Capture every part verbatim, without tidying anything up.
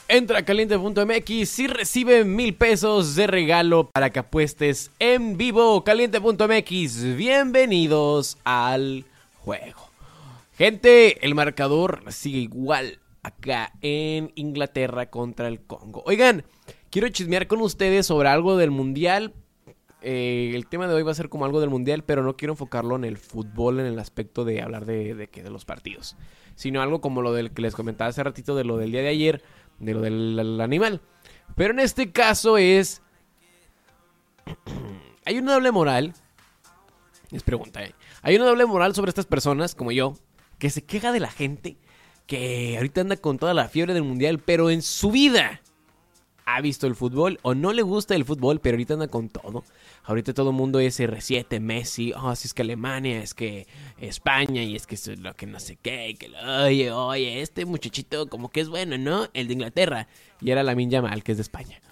Entra a caliente punto m x y recibe mil pesos de regalo para que apuestes en vivo. caliente punto m x, bienvenidos al juego. Gente, el marcador sigue igual acá en Inglaterra contra el Congo. Oigan, quiero chismear con ustedes sobre algo del mundial. Eh, el tema de hoy va a ser como algo del mundial, pero no quiero enfocarlo en el fútbol, en el aspecto de hablar de, de, de, de los partidos, sino algo como lo del que les comentaba hace ratito, de lo del día de ayer, de lo del animal. Pero en este caso es... hay una doble moral. Les pregunta, ¿eh? Hay una doble moral sobre estas personas, como yo, que se queja de la gente que ahorita anda con toda la fiebre del mundial, pero en su vida ha visto el fútbol o no le gusta el fútbol, pero ahorita anda con todo. Ahorita todo el mundo es R siete, Messi, oh, si es que Alemania, es que España, y es que eso es lo que no sé qué, que lo, oye, oye, este muchachito como que es bueno, ¿no? El de Inglaterra. Y era Lamine Yamal, que es de España.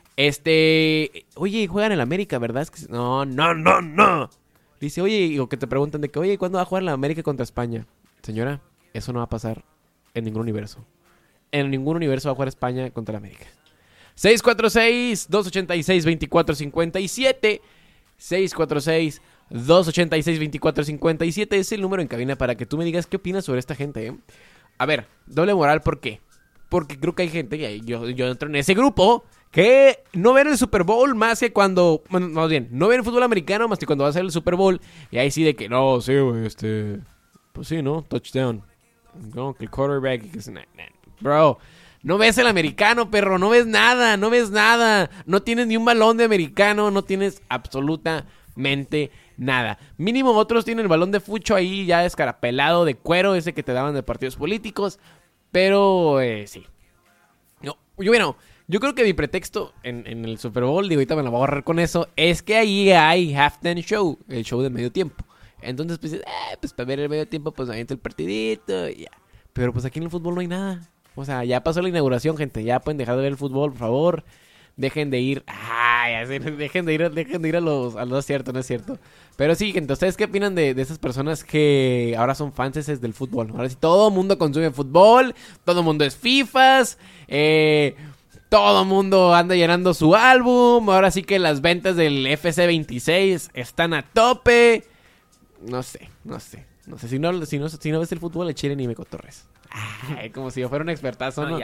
Este, oye, juegan en la América, ¿verdad? Es que, no, no, no, no. Dice, oye, o que te preguntan de que, oye, ¿cuándo va a jugar la América contra España? Señora, eso no va a pasar en ningún universo. En ningún universo va a jugar España contra la América. seis cuatro seis, dos ocho seis, dos cuatro cinco siete. seis cuatro seis, dos ocho seis, dos cuatro cinco siete es el número en cabina para que tú me digas qué opinas sobre esta gente, ¿eh? A ver, doble moral, ¿por qué? Porque creo que hay gente, y yo, yo entro en ese grupo, que no ven el Super Bowl más que cuando... Bueno, más bien, no ven el fútbol americano más que cuando va a ser el Super Bowl. Y ahí sí de que, no, sí, güey, este... pues sí, ¿no? Touchdown. No, que el quarterback... Que es, nah, nah. Bro... No ves el americano, perro, no ves nada, no ves nada. No tienes ni un balón de americano, no tienes absolutamente nada. Mínimo otros tienen el balón de fucho ahí ya escarapelado de cuero, ese que te daban de partidos políticos. Pero, eh, sí. No, yo, bueno, yo creo que mi pretexto en, en el Super Bowl, digo, ahorita me la voy a agarrar con eso, es que ahí hay halftime show, el show de medio tiempo. Entonces, pues, eh, pues para ver el medio tiempo, pues aviento el partidito y ya. Pero pues aquí en el fútbol no hay nada. O sea, ya pasó la inauguración, gente. Ya pueden dejar de ver el fútbol, por favor. Dejen de ir. Ay, así, dejen de ir, dejen de ir a los, a los... No es cierto, no es cierto. Pero sí, gente, ¿ustedes qué opinan de, de esas personas que ahora son fans del fútbol? Ahora sí, todo el mundo consume fútbol. Todo el mundo es FIFAs. Eh, todo el mundo anda llenando su álbum. Ahora sí que las ventas del F C veintiséis están a tope. No sé, no sé. No sé, si no, si no, si no ves el fútbol, le chile ni me cotorres. Ay, como si yo fuera un expertazo, ¿no?